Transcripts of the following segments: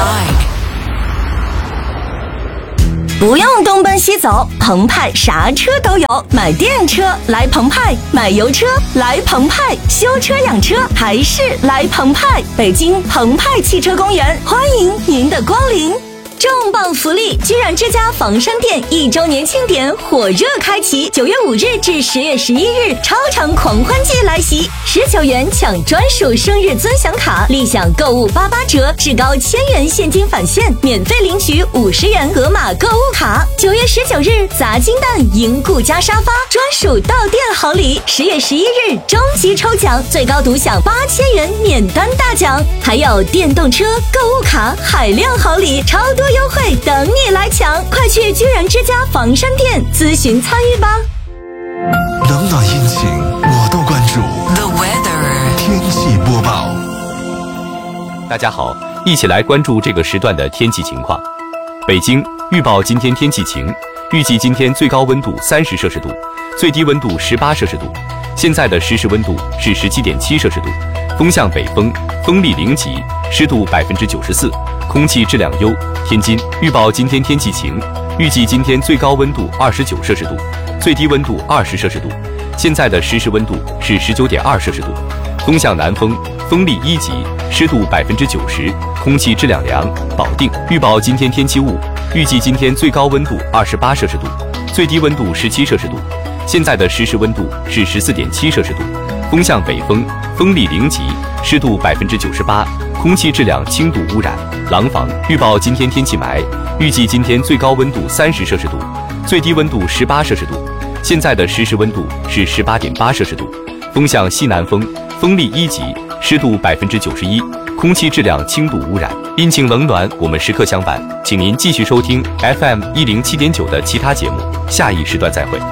不用东奔西走，澎湃啥车都有。买电车来澎湃，买油车来澎湃，修车养车还是来澎湃。北京澎湃汽车公园欢迎您的光临。重磅福利！居然之家房山店1周年庆典火热开启，9月5日至10月11日，超长狂欢季来袭！19元抢专属生日尊享卡，立享购物88折，至高1000元现金返现，免费领取50元盒马购物卡。9月19日，砸金蛋赢顾家沙发，专属到店好礼。10月11日，终极抽奖，最高独享8000元免单大奖，还有电动车、购物卡、海量好礼，超多优惠等你来抢！快去居然之家房山店咨询参与吧。 冷暖阴晴我都关注。 The weather 天气播报。 大家好，一起来关注这个时段的天气情况。北京预报今天天气晴，预计今天最高温度30摄氏度，最低温度18摄氏度。现在的实时温度是17.7摄氏度，风向北风，风力0级，湿度94%，空气质量优。天津预报今天天气晴，预计今天最高温度29摄氏度，最低温度20摄氏度。现在的实时温度是19.2摄氏度，风向南风，风力1级，湿度90%，空气质量良。保定预报今天天气雾，预计今天最高温度28摄氏度，最低温度17摄氏度。现在的实时温度是14.7摄氏度，风向北风，风力0级，湿度98%，空气质量轻度污染。廊坊预报今天天气霾，预计今天最高温度30摄氏度，最低温度18摄氏度。现在的实时温度是18.8摄氏度，风向西南风，风力1级，湿度91%，空气质量轻度污染。阴晴冷暖，我们时刻相伴，请您继续收听 FM 107.9的其他节目，下一时段再会。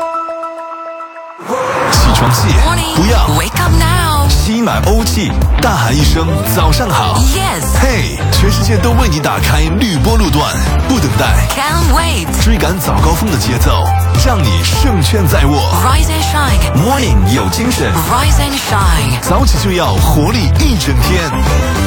起床气不要 Wake up now 吸满欧气，大喊一声早上好。 Yes 嘿，全世界都为你打开绿波路段，不等待， Can't wait 追赶早高峰的节奏，让你胜券在握。 Rise and shine Morning 有精神， Rise and shine 早起就要活力一整天。